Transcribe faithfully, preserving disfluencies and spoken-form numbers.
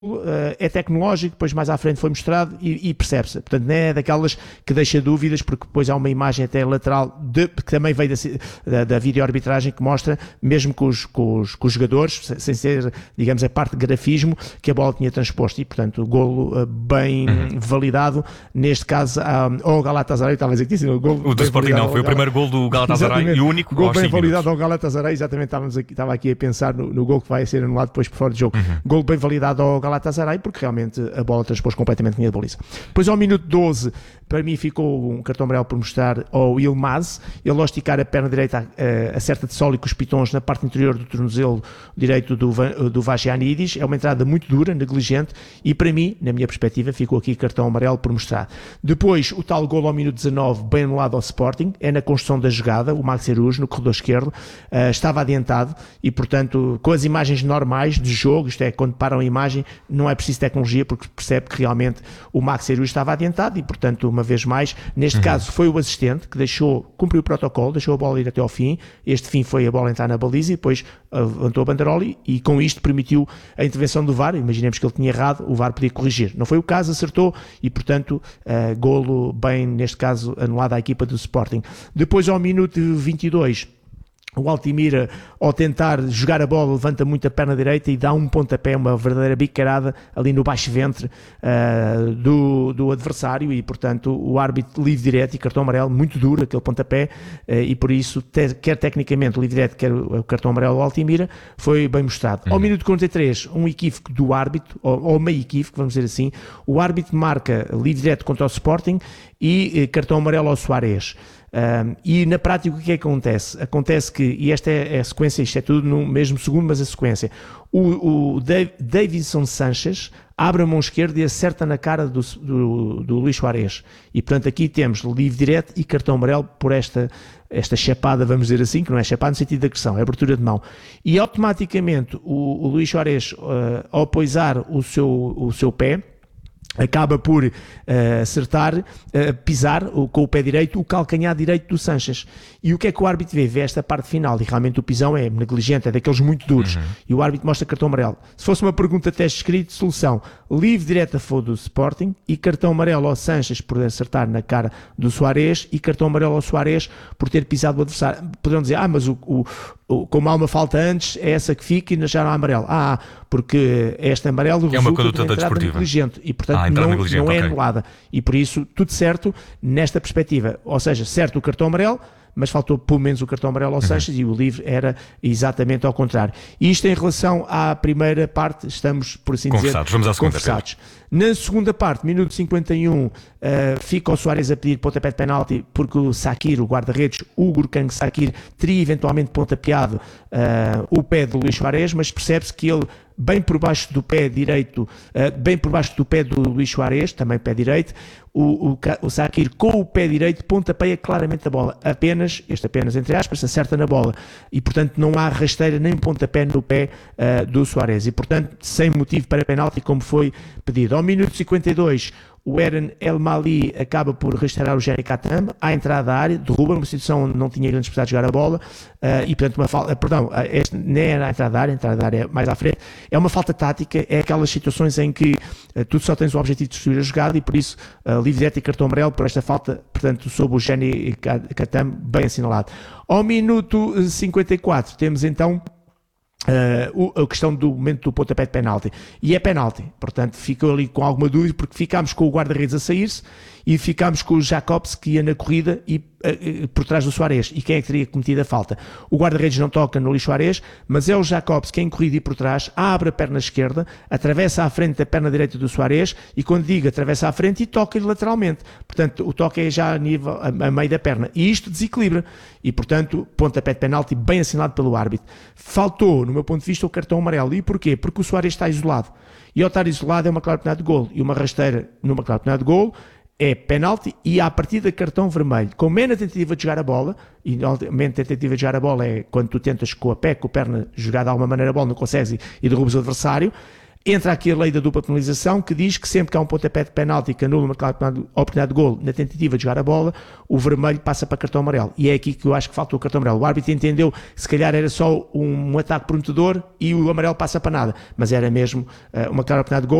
Uh, é tecnológico, depois mais à frente foi mostrado e, e percebe-se, portanto não é daquelas que deixa dúvidas, porque depois há uma imagem até lateral de, que também veio da, da, da videoarbitragem que mostra, mesmo com os, com os, com os jogadores, sem ser, digamos, a parte de grafismo, que a bola tinha transposto e, portanto, o golo uh, bem uhum. validado, neste caso um, ao Galatasaray, estava a dizer que disse, o, golo o do Sporting não, foi o primeiro golo do Galatasaray e o único gol bem validado minutos. ao Galatasaray, exatamente, estávamos aqui, estava aqui a pensar no, no golo que vai ser anulado depois por fora de jogo, uhum. golo bem validado ao Galatasaray Galatasaray, porque realmente a bola transpôs completamente linha de baliza. Depois ao minuto doze, para mim ficou um cartão amarelo por mostrar ao Yilmaz, ele ao esticar a perna direita acerta de solo e com os pitons na parte interior do tornozelo direito do, do Vagianidis, é uma entrada muito dura, negligente, e para mim, na minha perspectiva, ficou aqui cartão amarelo por mostrar. Depois, o tal golo ao minuto dezanove, bem anulado ao Sporting, é na construção da jogada, o Max Eruj, no corredor esquerdo, uh, estava adiantado, e portanto, com as imagens normais de jogo, isto é, quando param a imagem, não é preciso tecnologia, porque percebe que realmente o Max Eruj estava adiantado e, portanto, uma vez mais, neste uhum. caso foi o assistente que deixou, cumpriu o protocolo, deixou a bola ir até ao fim, este fim foi a bola entrar na baliza e depois uh, levantou a banderola e, e com isto permitiu a intervenção do V A R, imaginemos que ele tinha errado, o V A R podia corrigir, não foi o caso, acertou e, portanto, uh, golo bem, neste caso, anulado à equipa do Sporting. Depois, ao minuto vinte e dois, o Altimira, ao tentar jogar a bola, levanta muito a perna direita e dá um pontapé, uma verdadeira bicarada ali no baixo ventre uh, do, do adversário e, portanto, o árbitro livre direto e cartão amarelo, muito duro aquele pontapé uh, e por isso, ter, quer tecnicamente o livre direto, quer o cartão amarelo do Altimira, foi bem mostrado. Uhum. Ao minuto quarenta e três, um equívoco do árbitro, ou, ou meio equívoco, vamos dizer assim, o árbitro marca livre direto contra o Sporting e uh, cartão amarelo ao Suárez. Um, e na prática o que é que acontece? Acontece que, e esta é a sequência, isto é tudo no mesmo segundo, mas a sequência, o, o Dave, Davinson Sanchez abre a mão esquerda e acerta na cara do, do, do Luís Suárez e portanto aqui temos livre direto e cartão amarelo por esta, esta chapada, vamos dizer assim, que não é chapada no sentido de agressão, é abertura de mão, e automaticamente o, o Luís Suárez uh, ao poisar o seu, o seu pé acaba por uh, acertar, uh, pisar uh, com o pé direito o calcanhar direito do Sanchez. E o que é que o árbitro vê? Vê esta parte final e realmente o pisão é negligente, é daqueles muito duros. Uhum. E o árbitro mostra cartão amarelo. Se fosse uma pergunta teste escrito, solução: livre direta foi do Sporting e cartão amarelo ao Sanchez por acertar na cara do Suárez e cartão amarelo ao Suárez por ter pisado o adversário. Poderão dizer, ah, mas o, o como há uma falta antes, é essa que fica e já não há amarelo. Ah, porque este amarelo é uma conduta desportiva negligente e, portanto, ah, não, negligente, não é okay. anulada. E por isso, tudo certo nesta perspectiva. Ou seja, certo o cartão amarelo, mas faltou pelo menos o cartão amarelo ao Sanchez uhum. e o livre era exatamente ao contrário. E isto em relação à primeira parte, estamos, por assim conversados. dizer, Vamos à segunda, conversados. Na segunda parte, minuto cinquenta e um, uh, fica o Suárez a pedir pontapé de penalti porque o Sakir, o guarda-redes, o Gurkan Sakir, teria eventualmente pontapeado uh, o pé do Luís Suárez, mas percebe-se que ele, bem por baixo do pé direito, uh, bem por baixo do pé do Luís Suárez, também pé direito, o, o, o Sakir com o pé direito pontapeia claramente a bola, apenas, este apenas entre aspas, acerta na bola e portanto não há rasteira nem pontapé no pé uh, do Suárez e portanto sem motivo para penalti como foi pedido. Ao minuto cinquenta e dois, o Eren El Mali acaba por restaurar o Jerry Katam à entrada da área, derruba uma situação onde não tinha grande possibilidade de jogar a bola uh, e portanto uma falta, perdão, este nem era a entrada da área, a entrada da área mais à frente, é uma falta tática, é aquelas situações em que uh, tu só tens o objetivo de destruir a jogada e por isso uh, livre direto e cartão amarelo por esta falta, portanto sob o Jerry Katam, bem assinalado. Ao minuto cinquenta e quatro temos então Uh, a questão do momento do pontapé de penalti e é penalti, portanto ficou ali com alguma dúvida porque ficámos com o guarda-redes a sair-se e ficámos com o Jacobs que ia na corrida e uh, uh, por trás do Suárez e quem é que teria cometido a falta? O guarda-redes não toca no Luís Suárez, mas é o Jacobs que em corrida e por trás abre a perna esquerda, atravessa à frente da perna direita do Suárez e quando digo atravessa à frente e toca-lhe lateralmente, portanto o toque é já a nível, a, a meio da perna e isto desequilibra e portanto pontapé de penalti bem assinalado pelo árbitro. Faltou no meu ponto de vista o cartão amarelo. E porquê? Porque o Suárez está isolado. E ao estar isolado é uma clara oportunidade de golo. E uma rasteira numa clara oportunidade de golo é penalti e à partida cartão vermelho. Com menos tentativa de jogar a bola, e menos tentativa de jogar a bola é quando tu tentas com a pé, com a perna, jogar de alguma maneira a bola, não consegues e, e derrubas o adversário. Entra aqui a lei da dupla penalização, que diz que sempre que há um pontapé de penalti que anula uma oportunidade de golo na tentativa de jogar a bola, o vermelho passa para cartão amarelo. E é aqui que eu acho que falta o cartão amarelo. O árbitro entendeu que se calhar era só um ataque prometedor e o amarelo passa para nada, mas era mesmo uh, uma clara oportunidade de golo.